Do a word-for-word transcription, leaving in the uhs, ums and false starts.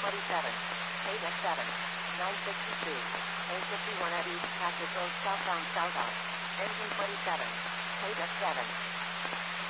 twenty-seven. eight F seven. nine sixty-two. A fifty-one at East Patrick Road southbound southbound. Engine twenty-seven. eight F seven.